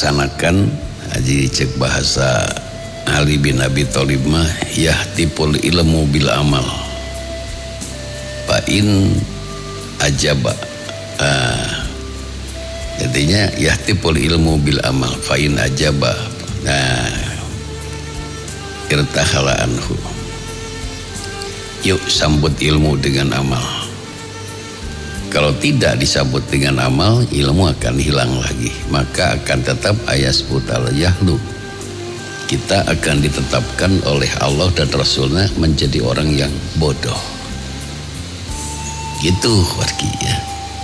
laksanakan. Haji cek bahasa Ali bin Abi Thalib mah yahtipul ilmu bil amal fa'in ajaba. Jadinya yahtipul ilmu bil amal fa'in ajaba. Irtahala anhu. Yuk sambut ilmu dengan amal. Kalau tidak disambut dengan amal, ilmu akan hilang lagi. Maka akan tetap ayasbutal yahlu. Kita akan ditetapkan oleh Allah dan Rasulnya menjadi orang yang bodoh. Gitu wargi ya.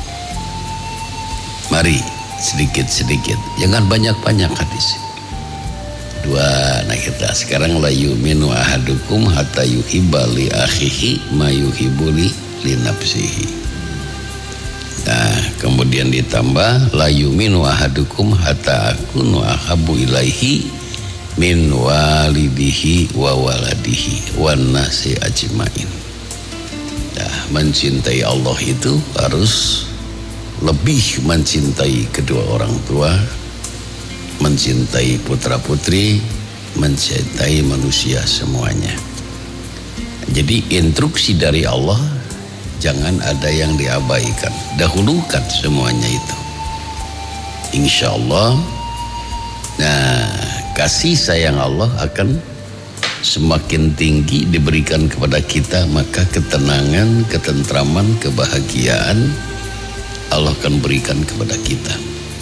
Mari sedikit-sedikit, jangan banyak-banyak hadis. Nah kita sekarang la yu'minu ahadukum hatta yuhibba li akhihi ma yuhibbu li nafsihi. Nah, kemudian ditambah la yu'minu ahadukum hatta akunu ahabbu ilaihi min walidihi wa waladihi wan nasi ajmain. Nah, mencintai Allah itu harus lebih mencintai kedua orang tua, mencintai putra-putri, mencintai manusia semuanya. Jadi instruksi dari Allah jangan ada yang diabaikan, dahulukan semuanya itu. Insya Allah, kasih sayang Allah akan semakin tinggi diberikan kepada kita, maka ketenangan, ketentraman, kebahagiaan Allah akan berikan kepada kita.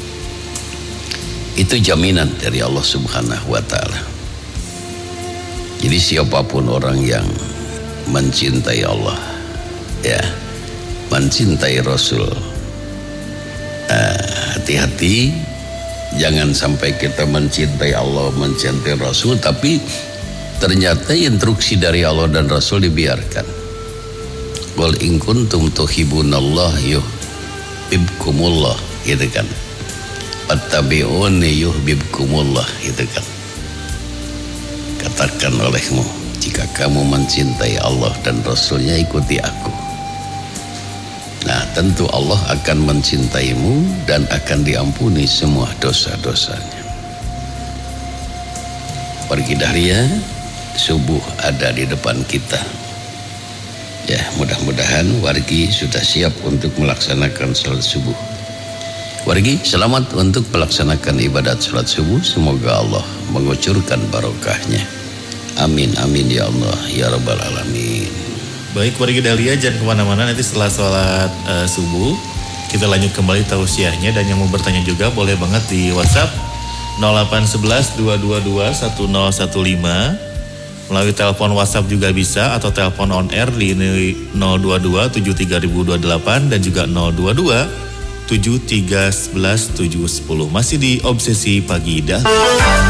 Itu jaminan dari Allah Subhanahu wa ta'ala. Jadi siapapun orang yang mencintai Allah, ya, mencintai Rasul, hati-hati jangan sampai kita mencintai Allah, mencintai Rasul, tapi ternyata instruksi dari Allah dan Rasul dibiarkan. Qul in kuntum tuhibbunallah yuhibbukumullah, gitu kan. Fattabi'uni yuhibbukumullah, gitu kan. Katakan olehmu, jika kamu mencintai Allah dan Rasulnya, ikuti aku. Nah, tentu Allah akan mencintaimu dan akan diampuni semua dosa-dosanya. Pergi dahlia, subuh ada di depan kita. Ya, mudah-mudahan wargi sudah siap untuk melaksanakan sholat subuh. Wargi, selamat untuk melaksanakan ibadat sholat subuh. Semoga Allah mengucurkan barokahnya. Amin, amin ya Allah, ya Rabbal Alamin. Baik wargi dahlia, jangan kemana-mana, nanti setelah sholat subuh kita lanjut kembali tausiahnya. Dan yang mau bertanya juga boleh banget di WhatsApp 0811 222 1015. Melalui telepon WhatsApp juga bisa, atau telepon on air di 022 73028 dan juga 022 7311 710. Masih di Obsesi Pagi Dahlia.